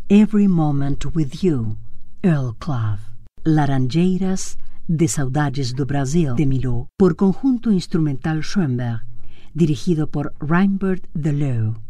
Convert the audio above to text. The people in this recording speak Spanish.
Every Moment with You, Earl Clough. Laranjeiras de Saudades do Brasil, de Milhaud, por Conjunto Instrumental Schoenberg, dirigido por Reinbert Deleu.